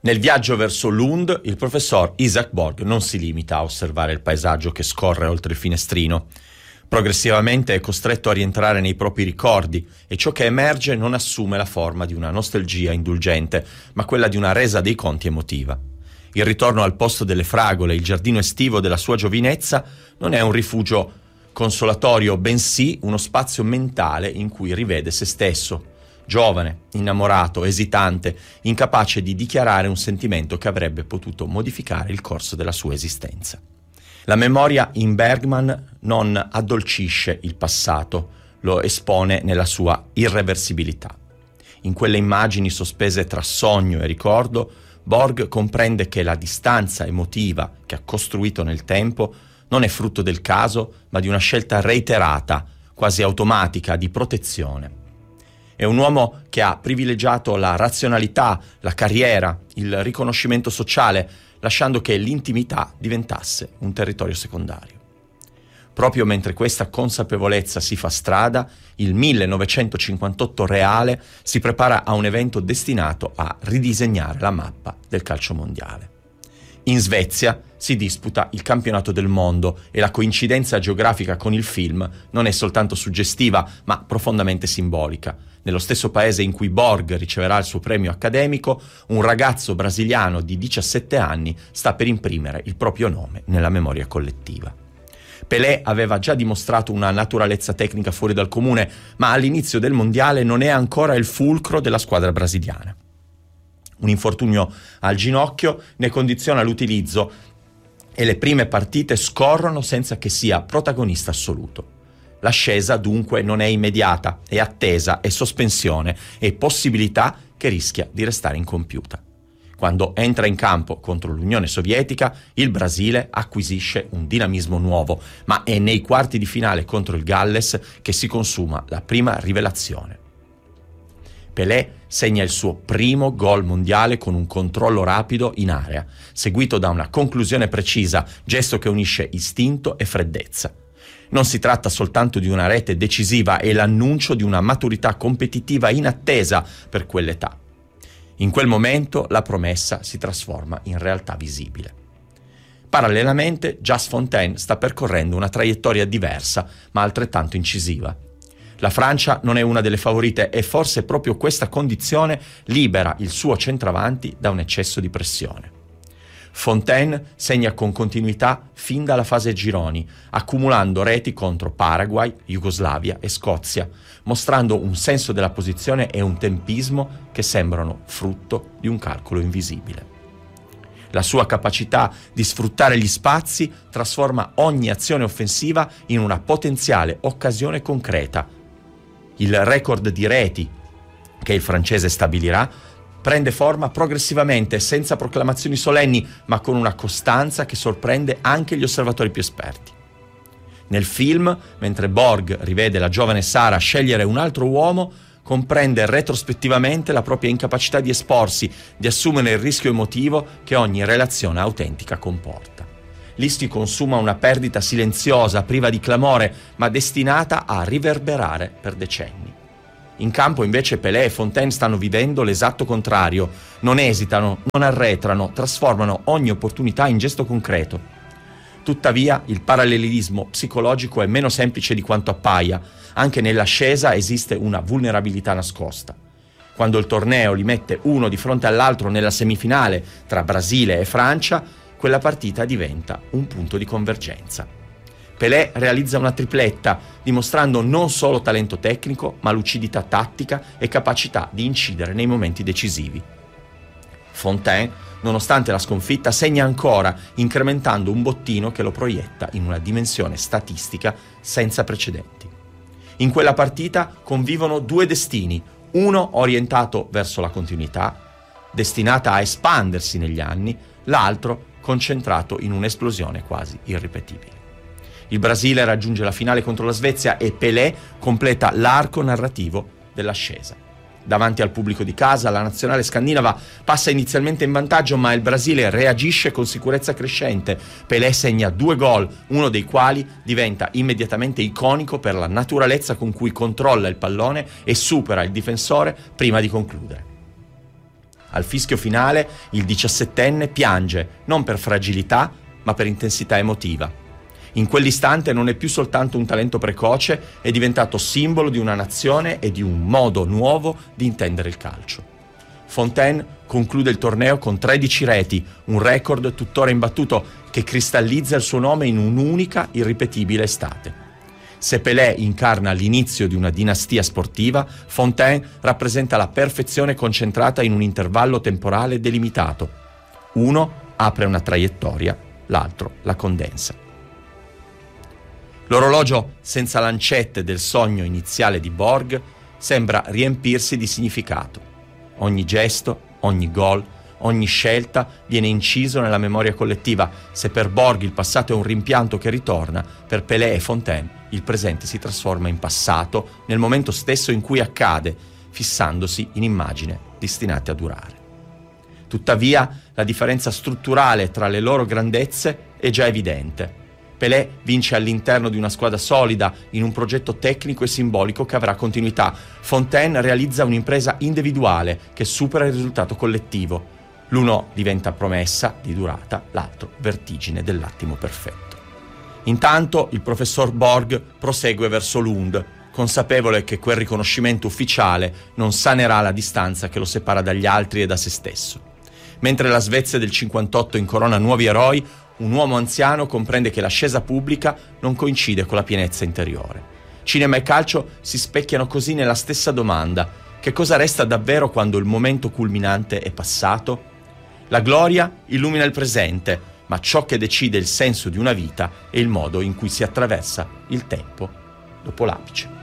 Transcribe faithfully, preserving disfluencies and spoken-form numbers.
Nel viaggio verso Lund, il professor Isaac Borg non si limita a osservare il paesaggio che scorre oltre il finestrino. Progressivamente è costretto a rientrare nei propri ricordi e ciò che emerge non assume la forma di una nostalgia indulgente, ma quella di una resa dei conti emotiva. Il ritorno al posto delle fragole, il giardino estivo della sua giovinezza, non è un rifugio consolatorio, bensì uno spazio mentale in cui rivede se stesso, giovane, innamorato, esitante, incapace di dichiarare un sentimento che avrebbe potuto modificare il corso della sua esistenza. La memoria in Bergman non addolcisce il passato, lo espone nella sua irreversibilità. In quelle immagini sospese tra sogno e ricordo, Borg comprende che la distanza emotiva che ha costruito nel tempo non è frutto del caso, ma di una scelta reiterata, quasi automatica, di protezione. È un uomo che ha privilegiato la razionalità, la carriera, il riconoscimento sociale, lasciando che l'intimità diventasse un territorio secondario. Proprio mentre questa consapevolezza si fa strada, il millenovecentocinquantotto reale si prepara a un evento destinato a ridisegnare la mappa del calcio mondiale. In Svezia si disputa il campionato del mondo e la coincidenza geografica con il film non è soltanto suggestiva, ma profondamente simbolica. Nello stesso paese in cui Borg riceverà il suo premio accademico, un ragazzo brasiliano di diciassette anni sta per imprimere il proprio nome nella memoria collettiva. Pelé aveva già dimostrato una naturalezza tecnica fuori dal comune, ma all'inizio del mondiale non è ancora il fulcro della squadra brasiliana. Un infortunio al ginocchio ne condiziona l'utilizzo e le prime partite scorrono senza che sia protagonista assoluto. L'ascesa dunque non è immediata, è attesa, è sospensione, è possibilità che rischia di restare incompiuta. Quando entra in campo contro l'Unione Sovietica, il Brasile acquisisce un dinamismo nuovo, ma è nei quarti di finale contro il Galles che si consuma la prima rivelazione. Pelé segna il suo primo gol mondiale con un controllo rapido in area, seguito da una conclusione precisa, gesto che unisce istinto e freddezza. Non si tratta soltanto di una rete decisiva, è l'annuncio di una maturità competitiva inattesa per quell'età. In quel momento la promessa si trasforma in realtà visibile. Parallelamente, Just Fontaine sta percorrendo una traiettoria diversa, ma altrettanto incisiva. La Francia non è una delle favorite e forse proprio questa condizione libera il suo centravanti da un eccesso di pressione. Fontaine segna con continuità fin dalla fase gironi, accumulando reti contro Paraguay, Jugoslavia e Scozia, mostrando un senso della posizione e un tempismo che sembrano frutto di un calcolo invisibile. La sua capacità di sfruttare gli spazi trasforma ogni azione offensiva in una potenziale occasione concreta. Il record di reti che il francese stabilirà prende forma progressivamente, senza proclamazioni solenni, ma con una costanza che sorprende anche gli osservatori più esperti. Nel film, mentre Borg rivede la giovane Sara scegliere un altro uomo, comprende retrospettivamente la propria incapacità di esporsi, di assumere il rischio emotivo che ogni relazione autentica comporta. Lì si consuma una perdita silenziosa, priva di clamore, ma destinata a riverberare per decenni. In campo invece Pelé e Fontaine stanno vivendo l'esatto contrario, non esitano, non arretrano, trasformano ogni opportunità in gesto concreto. Tuttavia il parallelismo psicologico è meno semplice di quanto appaia, anche nell'ascesa esiste una vulnerabilità nascosta. Quando il torneo li mette uno di fronte all'altro nella semifinale tra Brasile e Francia, quella partita diventa un punto di convergenza. Pelé realizza una tripletta, dimostrando non solo talento tecnico, ma lucidità tattica e capacità di incidere nei momenti decisivi. Fontaine, nonostante la sconfitta, segna ancora, incrementando un bottino che lo proietta in una dimensione statistica senza precedenti. In quella partita convivono due destini, uno orientato verso la continuità, destinata a espandersi negli anni, l'altro concentrato in un'esplosione quasi irripetibile. Il Brasile raggiunge la finale contro la Svezia e Pelé completa l'arco narrativo dell'ascesa. Davanti al pubblico di casa, la nazionale scandinava passa inizialmente in vantaggio, ma il Brasile reagisce con sicurezza crescente. Pelé segna due gol, uno dei quali diventa immediatamente iconico per la naturalezza con cui controlla il pallone e supera il difensore prima di concludere. Al fischio finale il diciassettenne piange non per fragilità, ma per intensità emotiva. In quell'istante non è più soltanto un talento precoce, è diventato simbolo di una nazione e di un modo nuovo di intendere il calcio. Fontaine conclude il torneo con tredici reti, un record tuttora imbattuto che cristallizza il suo nome in un'unica irripetibile estate. Se Pelé incarna l'inizio di una dinastia sportiva, Fontaine rappresenta la perfezione concentrata in un intervallo temporale delimitato. Uno apre una traiettoria, l'altro la condensa. L'orologio senza lancette del sogno iniziale di Borg sembra riempirsi di significato. Ogni gesto, ogni gol, ogni scelta viene inciso nella memoria collettiva. Se per Borg il passato è un rimpianto che ritorna, per Pelé e Fontaine il presente si trasforma in passato nel momento stesso in cui accade, fissandosi in immagini destinate a durare. Tuttavia, la differenza strutturale tra le loro grandezze è già evidente. Pelé vince all'interno di una squadra solida, in un progetto tecnico e simbolico che avrà continuità. Fontaine realizza un'impresa individuale che supera il risultato collettivo. L'uno diventa promessa di durata, l'altro vertigine dell'attimo perfetto. Intanto il professor Borg prosegue verso Lund, consapevole che quel riconoscimento ufficiale non sanerà la distanza che lo separa dagli altri e da se stesso. Mentre la Svezia del cinquantotto incorona nuovi eroi, un uomo anziano comprende che l'ascesa pubblica non coincide con la pienezza interiore. Cinema e calcio si specchiano così nella stessa domanda: che cosa resta davvero quando il momento culminante è passato? La gloria illumina il presente, ma ciò che decide il senso di una vita è il modo in cui si attraversa il tempo dopo l'apice.